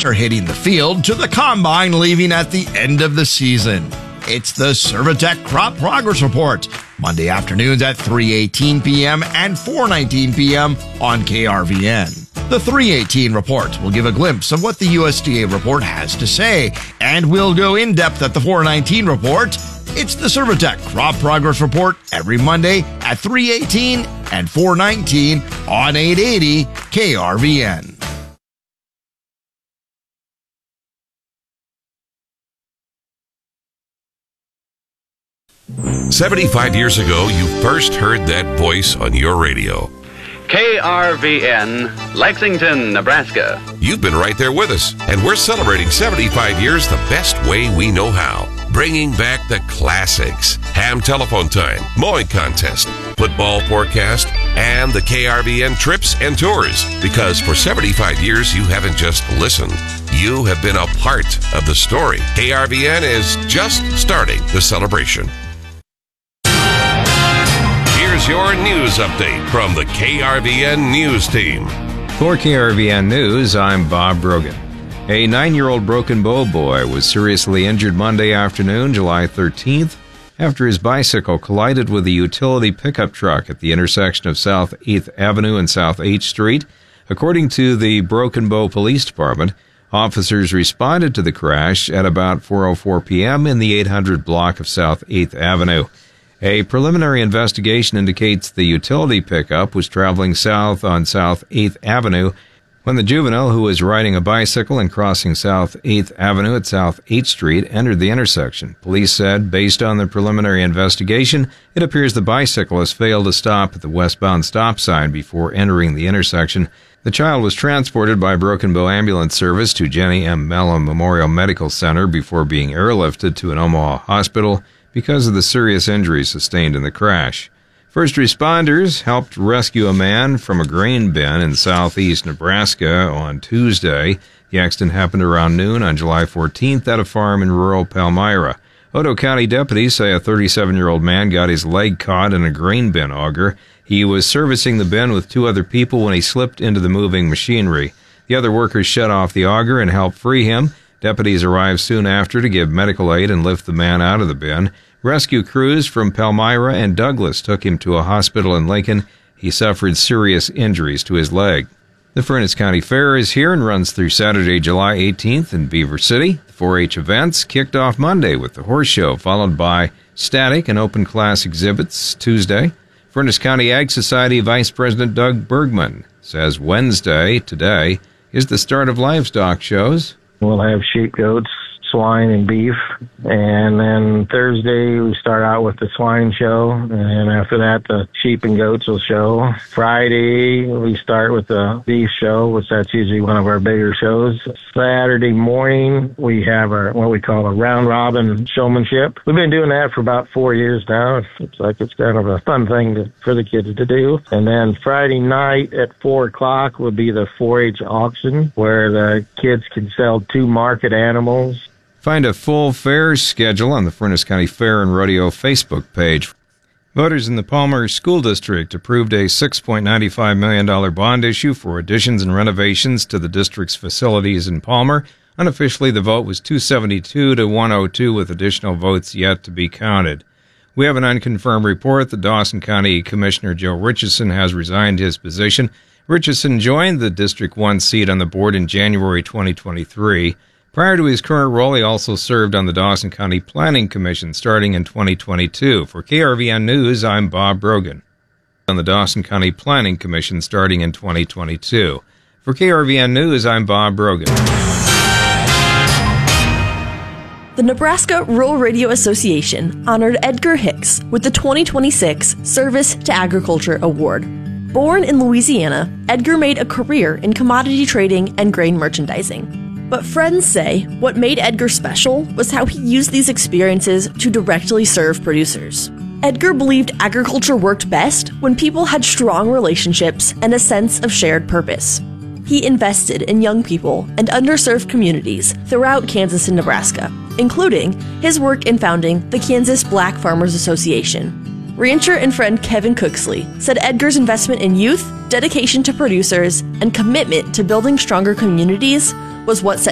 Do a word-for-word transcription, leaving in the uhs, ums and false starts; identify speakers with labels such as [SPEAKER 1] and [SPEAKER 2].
[SPEAKER 1] are hitting the field to the combine leaving at the end of the season. It's the Servitech Crop Progress Report, Monday afternoons at three eighteen p.m. and four nineteen p.m. on K R V N. The three eighteen report will give a glimpse of what the U S D A report has to say, and we'll go in depth at the four nineteen report. It's the Servitech Crop Progress Report every Monday at three eighteen and four nineteen on eight eighty K R V N.
[SPEAKER 2] seventy-five years ago, you first heard that voice on your radio.
[SPEAKER 3] K R V N, Lexington, Nebraska.
[SPEAKER 2] You've been right there with us, and we're celebrating seventy-five years the best way we know how. Bringing back the classics, ham telephone time, mowing contest, football forecast, and the K R V N trips and tours. Because for seventy-five years, you haven't just listened. You have been a part of the story. K R V N is just starting the celebration. Here's your news update from the K R V N News Team.
[SPEAKER 4] For K R V N News, I'm Bob Brogan. A nine-year-old Broken Bow boy was seriously injured Monday afternoon, July thirteenth, after his bicycle collided with a utility pickup truck at the intersection of South eighth Avenue and South eighth Street. According to the Broken Bow Police Department, officers responded to the crash at about four oh four p.m. in the eight hundred block of South eighth Avenue. A preliminary investigation indicates the utility pickup was traveling south on South eighth Avenue when the juvenile, who was riding a bicycle and crossing South eighth Avenue at South eighth Street, entered the intersection. Police said, based on the preliminary investigation, it appears the bicyclist failed to stop at the westbound stop sign before entering the intersection. The child was transported by Broken Bow Ambulance Service to Jenny M. Mellon Memorial Medical Center before being airlifted to an Omaha hospital because of the serious injuries sustained in the crash. First responders helped rescue a man from a grain bin in southeast Nebraska on Tuesday. The accident happened around noon on July fourteenth at a farm in rural Palmyra. Otoe County deputies say a thirty-seven-year-old man got his leg caught in a grain bin auger. He was servicing the bin with two other people when he slipped into the moving machinery. The other workers shut off the auger and helped free him. Deputies arrived soon after to give medical aid and lift the man out of the bin. Rescue crews from Palmyra and Douglas took him to a hospital in Lincoln. He suffered serious injuries to his leg. The Furnas County Fair is here and runs through Saturday, July eighteenth in Beaver City. The four H events kicked off Monday with the horse show, followed by static and open class exhibits Tuesday. Furnas County Ag Society Vice President Doug Bergman says Wednesday, today, is the start of livestock shows.
[SPEAKER 5] We'll have sheep, goats, swine, and beef. And then Thursday, we start out with the swine show. And after that, the sheep and goats will show. Friday, we start with the beef show, which that's usually one of our bigger shows. Saturday morning, we have our what we call a round-robin showmanship. We've been doing that for about four years now. It's like it's kind of a fun thing to, for the kids to do. And then Friday night at four o'clock will be the four H auction, where the kids can sell two market animals.
[SPEAKER 4] Find a full fair schedule on the Furnas County Fair and Rodeo Facebook page. Voters in the Palmer School District approved a six point nine five million dollars bond issue for additions and renovations to the district's facilities in Palmer. Unofficially, the vote was two seventy-two to one oh two, with additional votes yet to be counted. We have an unconfirmed report that Dawson County Commissioner Joe Richardson has resigned his position. Richardson joined the District one seat on the board in January twenty twenty-three. Prior to his current role, he also served on the Dawson County Planning Commission starting in twenty twenty-two. For K R V N News, I'm Bob Brogan. On the Dawson County Planning Commission starting in twenty twenty-two. For K R V N News, I'm Bob Brogan.
[SPEAKER 6] The Nebraska Rural Radio Association honored Edgar Hicks with the twenty twenty-six Service to Agriculture Award. Born in Louisiana, Edgar made a career in commodity trading and grain merchandising. But friends say what made Edgar special was how he used these experiences to directly serve producers. Edgar believed agriculture worked best when people had strong relationships and a sense of shared purpose. He invested in young people and underserved communities throughout Kansas and Nebraska, including his work in founding the Kansas Black Farmers Association. Rancher and friend Kevin Cooksley said Edgar's investment in youth, dedication to producers, and commitment to building stronger communities was what set